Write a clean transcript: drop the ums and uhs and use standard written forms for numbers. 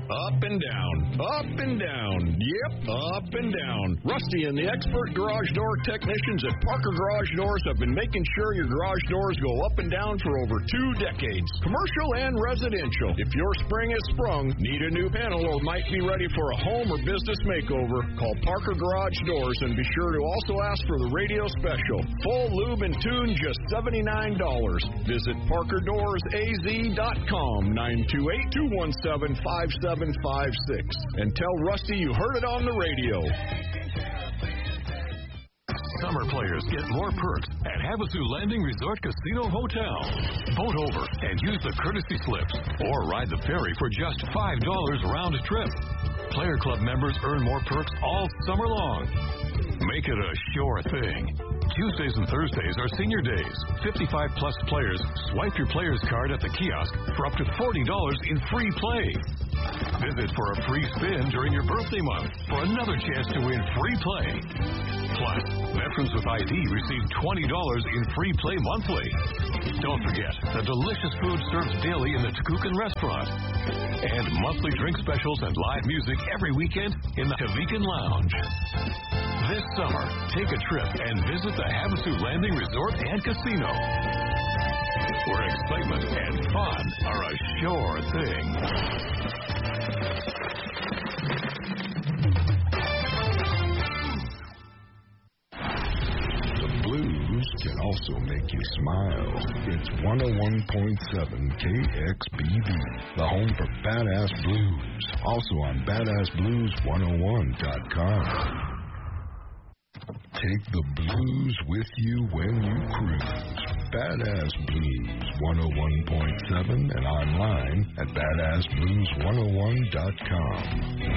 Up and down, up and down, yep, up and down. Rusty and the expert garage door technicians at Parker Garage Doors have been making sure your garage doors go up and down for over 2 decades. Commercial and residential. If your spring has sprung, need a new panel, or might be ready for a home or business makeover, call Parker Garage Doors and be sure to also ask for the radio special. Full lube and tune, just $79. Visit ParkerDoorsAZ.com, 928-217-5756. And tell Rusty you heard it on the radio. Summer players get more perks at Havasu Landing Resort Casino Hotel. Boat over and use the courtesy slips, or ride the ferry for just $5 round trip. Player Club members earn more perks all summer long. Make it a sure thing. Tuesdays and Thursdays are senior days. 55-plus players swipe your player's card at the kiosk for up to $40 in free play. Visit for a free spin during your birthday month for another chance to win free play. Plus, veterans with ID receive $20 in free play monthly. Don't forget the delicious food served daily in the Takukan restaurant. And monthly drink specials and live music every weekend in the Tavikan Lounge. This summer, take a trip and visit the Havasu Landing Resort and Casino, where excitement and fun are a sure thing. The blues can also make you smile. It's 101.7 KXBV, the home for Badass Blues. Also on BadassBlues101.com. Take the blues with you when you cruise. Badass Blues 101.7 and online at BadassBlues101.com.